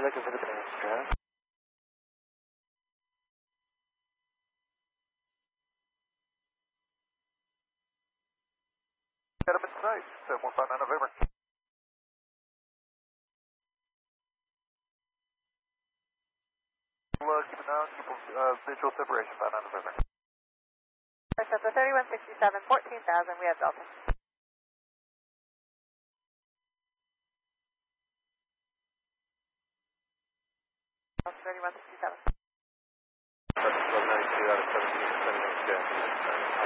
looking for the base drive. Got him in tonight, 7159 November. Keep it down, keep visual separation, 59 November. Cessna 3167, 14,000, we have Delta. Delta 3167. 1292 out of 17, 79 Jet.